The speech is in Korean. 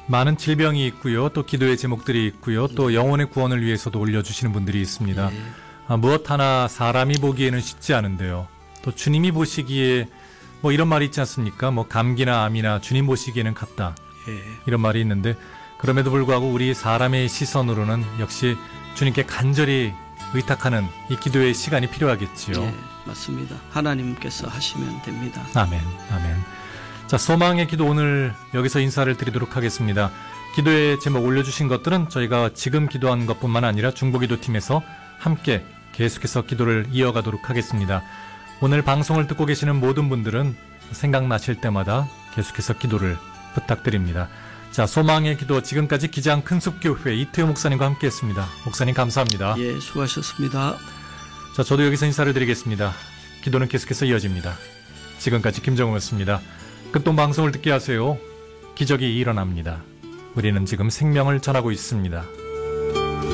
많은 질병이 있고요. 또 기도의 제목들이 있고요. 또 영혼의 구원을 위해서도 올려주시는 분들이 있습니다. 무엇 하나 사람이 보기에는 쉽지 않은데요. 또 주님이 보시기에 뭐 이런 말이 있지 않습니까? 뭐 감기나 암이나 주님 보시기에는 같다. 이런 말이 있는데 그럼에도 불구하고 우리 사람의 시선으로는 역시 주님께 간절히 의탁하는 이 기도의 시간이 필요하겠지요. 맞습니다. 하나님께서 하시면 됩니다. 아멘, 아멘. 자, 소망의 기도 오늘 여기서 인사를 드리도록 하겠습니다. 기도의 제목 올려주신 것들은 저희가 지금 기도한 것뿐만 아니라 중보기도팀에서 함께 계속해서 기도를 이어가도록 하겠습니다. 오늘 방송을 듣고 계시는 모든 분들은 생각나실 때마다 계속해서 기도를 부탁드립니다. 자, 소망의 기도 지금까지 기장 큰숲교회 이태우 목사님과 함께했습니다. 목사님 감사합니다. 예, 수고하셨습니다. 자, 저도 여기서 인사를 드리겠습니다. 기도는 계속해서 이어집니다. 지금까지 김정우였습니다. 끝동 방송을 듣게 하세요. 기적이 일어납니다. 우리는 지금 생명을 전하고 있습니다.